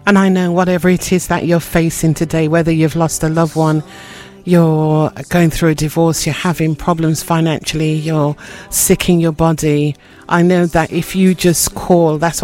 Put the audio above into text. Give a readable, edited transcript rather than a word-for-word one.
And I know whatever it is that you're facing today, whether you've lost a loved one, you're going through a divorce, you're having problems financially, you're sick in your body, I know that if you just call, that's what